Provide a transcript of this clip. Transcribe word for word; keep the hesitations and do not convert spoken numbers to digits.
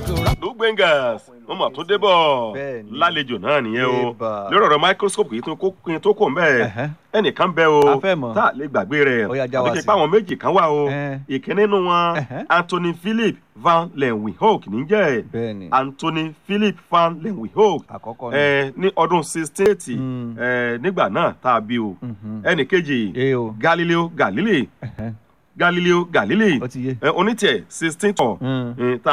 Lugbengas wọ́n mọ̀ tó débọ̀ lálejò náà nìyẹn o lórí ọ̀rọ̀ microscope yìí tó kò ń bẹ́ẹ̀ ẹnìkan bẹ o tá a lè gbàgbé rẹ̀ àbí kí àwọn méjì kan wà o ìkíní nínú wọn Anthony Philip van Leeuwenhoek níjẹ́ Anthony Philip van Leeuwenhoek ní ọdún sixteen eighty nígbà náà tá a bí o ẹnì kejì Galileo Galilei Galileo Galilei onítẹ̀ sixteen